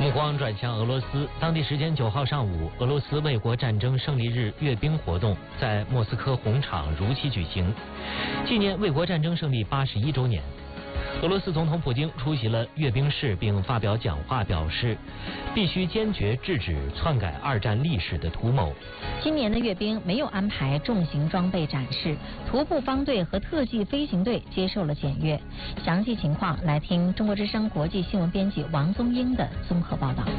目光转向俄罗斯，当地时间9号上午，俄罗斯卫国战争胜利日阅兵活动在莫斯科红场如期举行，纪念卫国战争胜利81周年。俄罗斯总统普京出席了阅兵式并发表讲话，表示必须坚决制止篡改二战历史的图谋。 今年的阅兵没有安排重型装备展示，徒步方队和特技飞行队接受了检阅。详细情况来听中国之声国际新闻编辑王宗英的综合报道。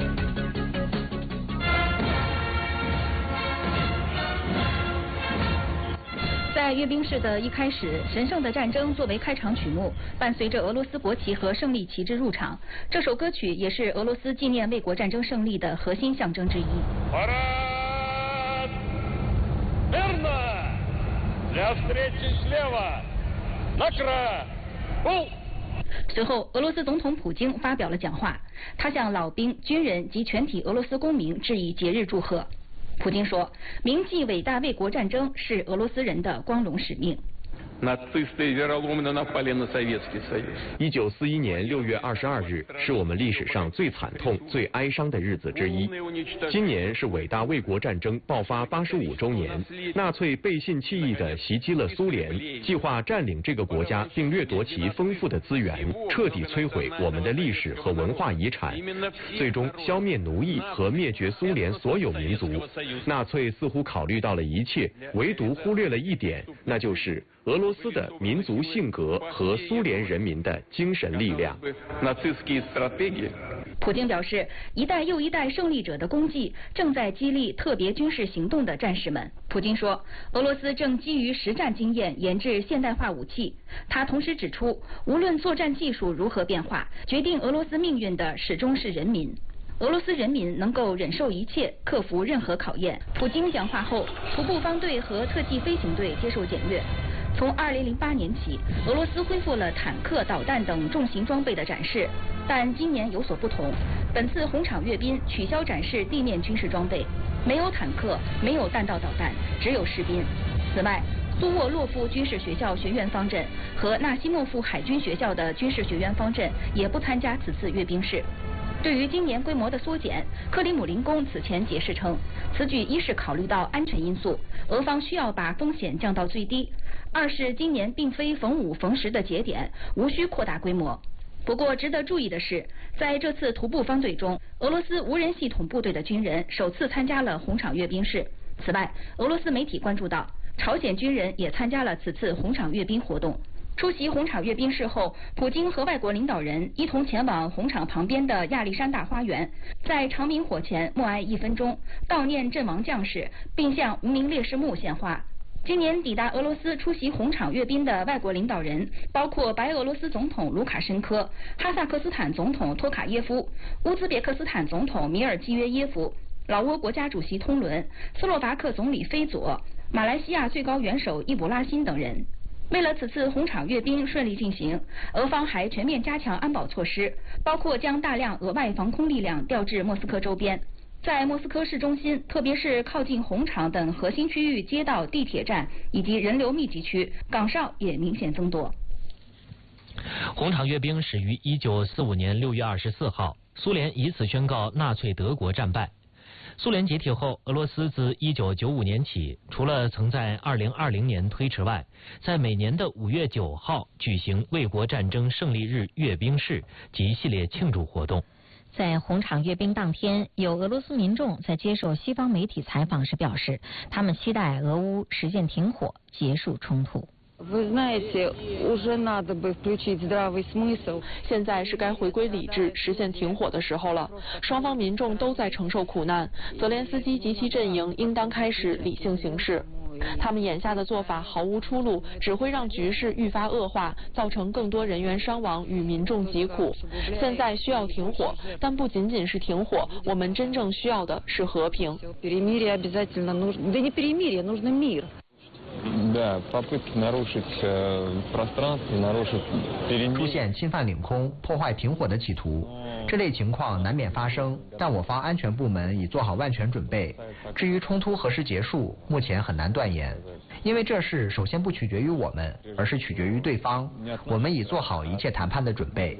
在阅兵式的一开始，神圣的战争作为开场曲目，伴随着俄罗斯国旗和胜利旗帜入场。这首歌曲也是俄罗斯纪念卫国战争胜利的核心象征之一。随后，俄罗斯总统普京发表了讲话，他向老兵、军人及全体俄罗斯公民致以节日祝贺。普京说，铭记伟大卫国战争是俄罗斯人的光荣使命。 1941年6月22日是我们历史上最惨痛、最哀伤的日子之一。今年是伟大卫国战争爆发85周年，纳粹背信弃义地袭击了苏联，计划占领这个国家并掠夺其丰富的资源，彻底摧毁我们的历史和文化遗产，最终消灭奴役和灭绝苏联所有民族。纳粹似乎考虑到了一切，唯独忽略了一点，那就是俄罗斯的民族性格和苏联人民的精神力量。 普京表示，一代又一代胜利者的功绩正在激励特别军事行动的战士们。普京说，俄罗斯正基于实战经验研制现代化武器。他同时指出，无论作战技术如何变化，决定俄罗斯命运的始终是人民。俄罗斯人民能够忍受一切，克服任何考验。普京讲话后，徒步方队和特技飞行队接受检阅。从2008年起，俄罗斯恢复了坦克、导弹等重型装备的展示，但今年有所不同。本次红场阅兵取消展示地面军事装备，没有坦克，没有弹道导弹，只有士兵。此外，苏沃洛夫军事学校学院方阵和纳西莫夫海军学校的军事学院方阵也不参加此次阅兵式。对于今年规模的缩减，克里姆林宫此前解释称，此举一是考虑到安全因素，俄方需要把风险降到最低；二是今年并非逢5逢10的节点，无需扩大规模。不过值得注意的是，在这次徒步方队中，俄罗斯无人系统部队的军人首次参加了红场阅兵式。此外，俄罗斯媒体关注到，朝鲜军人也参加了此次红场阅兵活动。出席红场阅兵式后，普京和外国领导人一同前往红场旁边的亚历山大花园，在长明火前默哀1分钟，悼念阵亡将士，并向无名烈士墓献花。今年抵达俄罗斯出席红场阅兵的外国领导人包括白俄罗斯总统卢卡申科、哈萨克斯坦总统托卡耶夫、乌兹别克斯坦总统米尔基约耶夫、老挝国家主席通伦、斯洛伐克总理菲佐、马来西亚最高元首易卜拉欣等人。为了此次红场阅兵顺利进行，俄方还全面加强安保措施，包括将大量额外防空力量调至莫斯科周边。在莫斯科市中心，特别是靠近红场等核心区域街道、地铁站以及人流密集区，岗哨也明显增多。 红场阅兵始于1945年6月24号，苏联以此宣告纳粹德国战败。苏联解体后，俄罗斯自1995年起，除了曾在2020年推迟外，在每年的5月9号举行卫国战争胜利日阅兵式及系列庆祝活动。 在红场阅兵当天，有俄罗斯民众在接受西方媒体采访时表示，他们期待俄乌实现停火，结束冲突。 现在是该回归理智，实现停火的时候了。双方民众都在承受苦难，泽连斯基及其阵营应当开始理性行事。他们眼下的做法毫无出路，只会让局势愈发恶化，造成更多人员伤亡与民众疾苦。现在需要停火，但不仅仅是停火，我们真正需要的是和平。 出现侵犯领空、破坏停火的企图，这类情况难免发生，但我方安全部门已做好万全准备。至于冲突何时结束，目前很难断言，因为这事首先不取决于我们，而是取决于对方。我们已做好一切谈判的准备。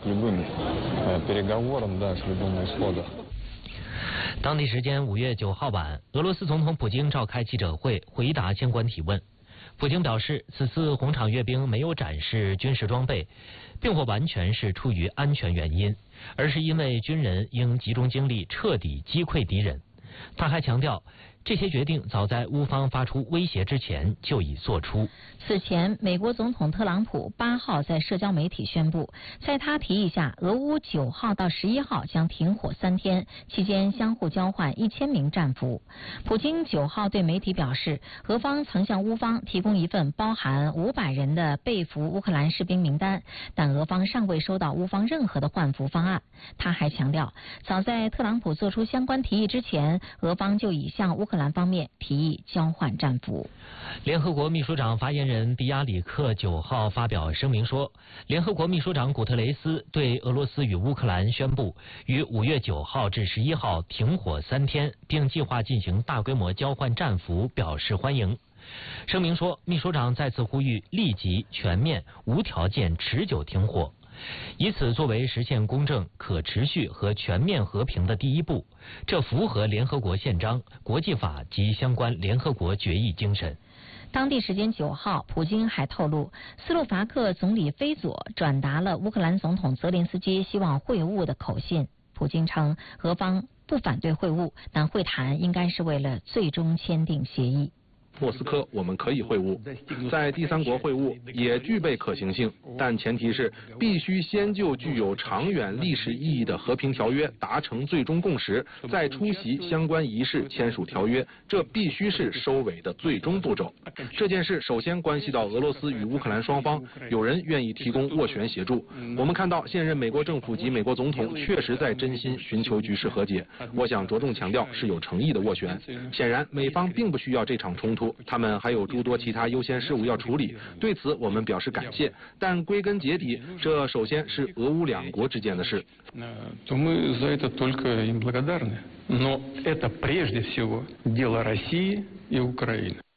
当地时间5月9号晚，俄罗斯总统普京召开记者会，回答相关提问。普京表示，此次红场阅兵没有展示军事装备，并或完全是出于安全原因，而是因为军人应集中精力彻底击溃敌人。他还强调，这些决定早在乌方发出威胁之前就已做出。 此前，美国总统特朗普8号在社交媒体宣布，在他提议下，俄乌9号到11号将停火3天，期间相互交换1000名战俘。普京9号对媒体表示，俄方曾向乌方提供一份包含500人的被俘乌克兰士兵名单，但俄方尚未收到乌方任何的换俘方案。他还强调，早在特朗普做出相关提议之前，俄方就已向乌克兰方面提议交换战俘。 联合国秘书长发言人比亚里克9号发表声明说，联合国秘书长古特雷斯对俄罗斯与乌克兰宣布于5月9号至11号停火3天，并计划进行大规模交换战俘表示欢迎。声明说，秘书长再次呼吁立即、全面、无条件、持久停火，以此作为实现公正、可持续和全面和平的第一步，这符合联合国宪章、国际法及相关联合国决议精神。 当地时间9号，普京还透露，斯洛伐克总理菲佐转达了乌克兰总统泽连斯基希望会晤的口信。普京称，俄方不反对会晤，但会谈应该是为了最终签订协议。 莫斯科我们可以会晤，在第三国会晤也具备可行性，但前提是必须先就具有长远历史意义的和平条约达成最终共识，再出席相关仪式签署条约，这必须是收尾的最终步骤。这件事首先关系到俄罗斯与乌克兰双方，有人愿意提供斡旋协助。我们看到现任美国政府及美国总统确实在真心寻求局势和解，我想着重强调是有诚意的斡旋。显然美方并不需要这场冲突，他们还有诸多其他优先事务要处理，对此我们表示感谢。但归根结底，这首先是俄乌两国之间的事。 то мы за это только им благодарны. Но это прежде всего дело России и Украины.